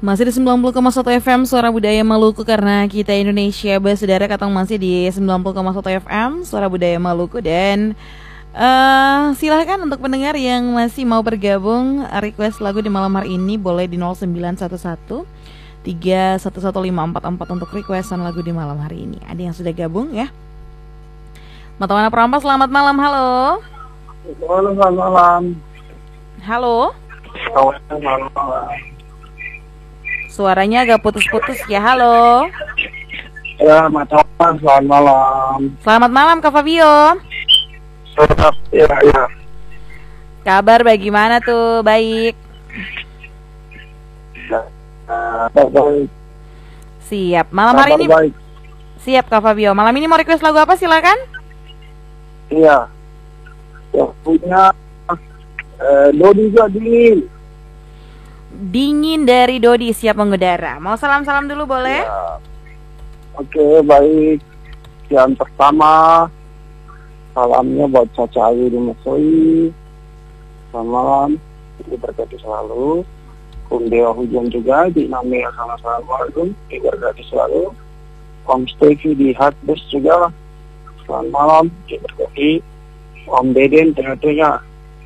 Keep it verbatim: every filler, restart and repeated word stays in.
Masih di sembilan puluh koma satu F M Suara Budaya Maluku, karena kita Indonesia bersaudara, katong masih di sembilan puluh koma satu F M Suara Budaya Maluku. Dan uh, silahkan untuk pendengar yang masih mau bergabung, request lagu di malam hari ini boleh di nol sembilan satu satu tiga satu satu lima empat empat untuk requestan lagu di malam hari ini. Ada yang sudah gabung ya? Matawana Perampas, selamat malam. Halo. Selamat malam. Halo. Selamat malam. Suaranya agak putus-putus ya. Halo. Ya, Matawana, selamat malam. Selamat malam Kak Fabio. Selamat, ya, ya. Kabar bagaimana tuh? Baik. Uh, baik. Siap. Malam Kabar hari ini baik. Siap Kak Fabio. Malam ini mau request lagu apa, silakan? Iya. Yang punya uh, Dodi juga dingin. Dingin dari Dodi, siap mengudara. Mau salam-salam dulu boleh? Ya. Oke, baik. Yang pertama, salamnya buat Caca Ayu di Mesoi. Selamat malam, diberkati selalu. Om Dewa Hujan juga di Namia sama-sama Assalamualaikum, diberkati selalu. Om Stevie di Hatbus juga, selamat malam, diberkati. Om Deden tentunya